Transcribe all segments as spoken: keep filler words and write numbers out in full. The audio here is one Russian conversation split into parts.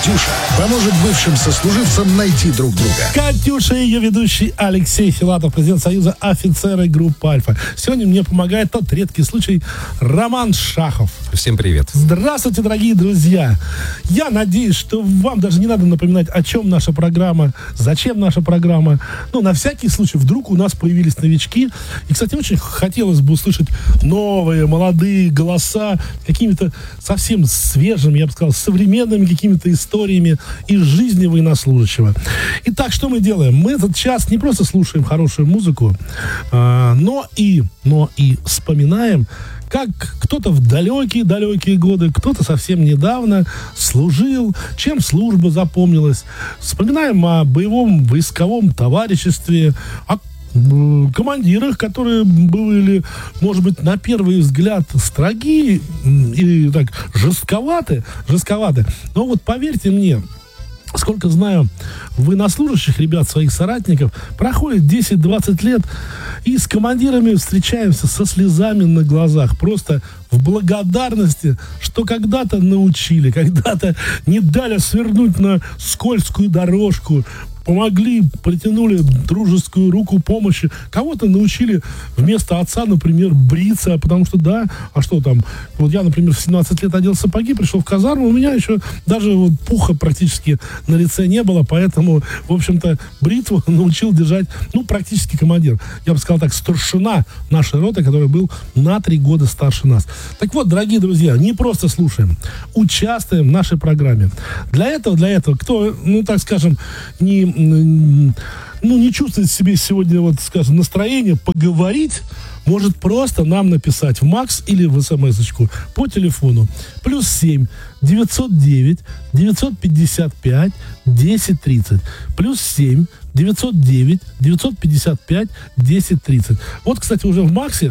Катюша поможет бывшим сослуживцам найти друг друга. Катюша и ее ведущий Алексей Филатов, президент Союза офицеров группы «Альфа». Сегодня мне помогает тот редкий случай Роман Шахов. Всем привет. Здравствуйте, дорогие друзья. Я надеюсь, что вам даже не надо напоминать, о чем наша программа, зачем наша программа. Ну, на всякий случай, вдруг у нас появились новички. И, кстати, очень хотелось бы услышать новые, молодые голоса, какими-то совсем свежими, я бы сказал, современными какими-то историями из жизни военнослужащего. Итак, что мы делаем? Мы этот час не просто слушаем хорошую музыку, а, но и, но и вспоминаем, как кто-то в далекие-далекие годы, кто-то совсем недавно служил, чем служба запомнилась. Вспоминаем о боевом войсковом товариществе, о командирах, которые были, может быть, на первый взгляд строги или так жестковаты, жестковаты. Но вот поверьте мне, сколько знаю военнослужащих ребят, своих соратников, проходит десять-двадцать лет, и с командирами встречаемся со слезами на глазах, просто в благодарности, что когда-то научили, когда-то не дали свернуть на скользкую дорожку, помогли, протянули дружескую руку помощи. Кого-то научили вместо отца, например, бриться, потому что, да, а что там, вот я, например, в семнадцать лет одел сапоги, пришел в казарму, у меня еще даже вот пуха практически на лице не было, поэтому, в общем-то, бритву научил держать, ну, практически командир. Я бы сказал так, старшина нашей роты, который был на три года старше нас. Так вот, дорогие друзья, не просто слушаем, участвуем в нашей программе. Для этого, для этого, кто, ну, так скажем, не ну, не чувствует в себе сегодня, вот, скажем, настроение поговорить, может просто нам написать в МАКС или в СМС-очку по телефону плюс семь девятьсот девять девятьсот пятьдесят пять десять тридцать. Плюс семь девятьсот девять девятьсот пятьдесят пять десять тридцать. Вот, кстати, уже в МАКСе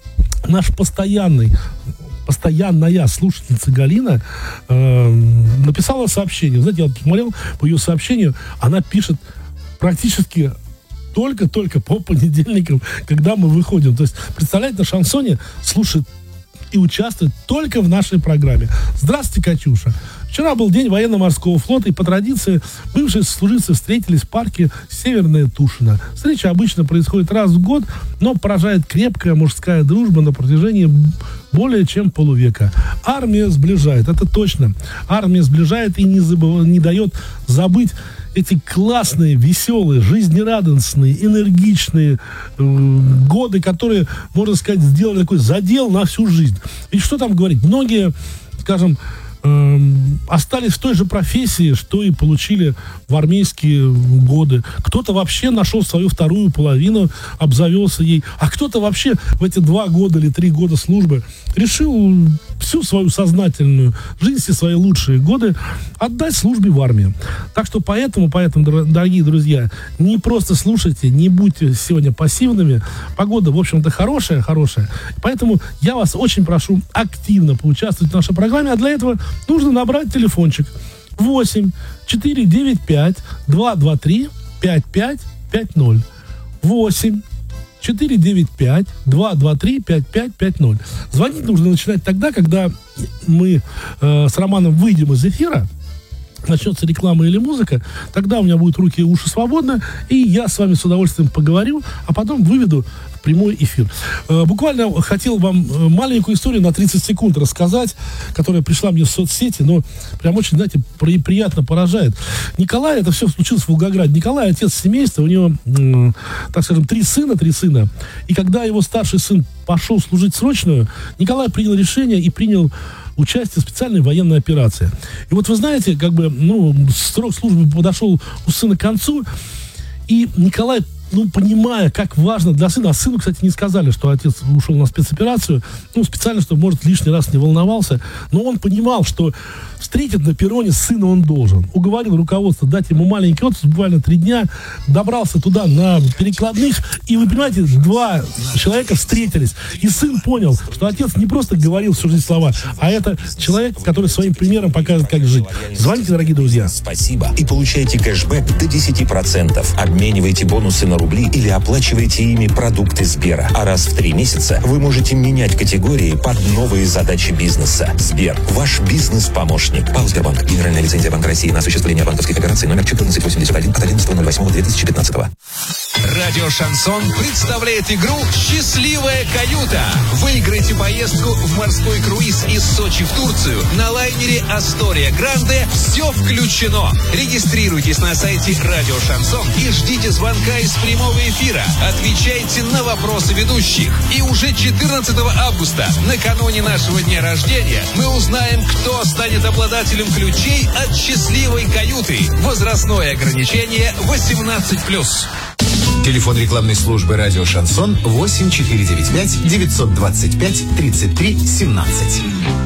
наш постоянный постоянная слушательница Галина э, написала сообщение. Знаете, я вот посмотрел по ее сообщению, она пишет практически только-только по понедельникам, когда мы выходим. То есть, представляете, на шансоне слушает и участвует только в нашей программе. Здравствуйте, Катюша. Вчера был день военно-морского флота, и по традиции бывшие служивцы встретились в парке Северная Тушина. Встреча обычно происходит раз в год, но поражает крепкая мужская дружба на протяжении более чем полувека. Армия сближает, это точно. Армия сближает и не, забыв... не дает забыть эти классные, веселые, жизнерадостные, энергичные э, годы, которые, можно сказать, сделали такой задел на всю жизнь. И что там говорить? Многие, скажем, э, остались в той же профессии, что и получили в армейские годы. Кто-то вообще нашел свою вторую половину, обзавелся ей. А кто-то вообще в эти два года или три года службы решил всю свою сознательную жизнь, все свои лучшие годы отдать службе в армии. Так что поэтому, поэтому, дорогие друзья, не просто слушайте, не будьте сегодня пассивными. Погода, в общем-то, хорошая, хорошая. Поэтому я вас очень прошу активно поучаствовать в нашей программе, а для этого нужно набрать телефончик восемь четыре девять пять два два три пять пять пять ноль. восемь четыре девять пять два два три пять пять пять ноль. Звонить нужно начинать тогда, когда мы э, с Романом выйдем из эфира, начнется реклама или музыка, тогда у меня будут руки и уши свободны, и я с вами с удовольствием поговорю, а потом выведу в прямой эфир. Э, буквально хотел вам маленькую историю на тридцать секунд рассказать, которая пришла мне в соцсети, но прям очень, знаете, при, приятно поражает. Николай, это все случилось в Волгограде. Николай, отец семейства, у него, э, так скажем, три сына, три сына, и когда его старший сын пошел служить срочную, Николай принял решение и принял участие в специальной военной операции. И вот вы знаете, как бы, ну, срок службы подошел у сына к концу, и Николай, ну, понимая, как важно для сына, а сыну, кстати, не сказали, что отец ушел на спецоперацию, ну, специально, чтобы, может, лишний раз не волновался, но он понимал, что встретить на перроне сына он должен. Уговорил руководство дать ему маленький отпуск, буквально три дня, добрался туда на перекладных, и, вы понимаете, два человека встретились, и сын понял, что отец не просто говорил всю жизнь слова, а это человек, который своим примером показывает, как жить. Звоните, дорогие друзья. Спасибо. И получайте кэшбэк до десять процентов. Обменивайте бонусы на рублей или оплачиваете ими продукты Сбера. А раз в три месяца вы можете менять категории под новые задачи бизнеса. Сбер – ваш бизнес-помощник. ПАО «Сбербанк». Генеральная лицензия Банка России на осуществление банковских операций номер четырнадцать восемьдесят один от одиннадцатого ноль восьмого две тысячи пятнадцатого. Радио «Шансон» представляет игру «Счастливая каюта». Выиграйте поездку в морской круиз из Сочи в Турцию на лайнере «Астория Гранде». Все включено. Регистрируйтесь на сайте «Радио Шансон» и ждите звонка из прямого эфира. Отвечайте на вопросы ведущих. И уже четырнадцатого августа, накануне нашего дня рождения, мы узнаем, кто станет обладателем ключей от «Счастливой каюты». Возрастное ограничение восемнадцать плюс. Телефон рекламной службы «Радио Шансон» восемь четыре девять пять девятьсот двадцать пять тридцать три семнадцать.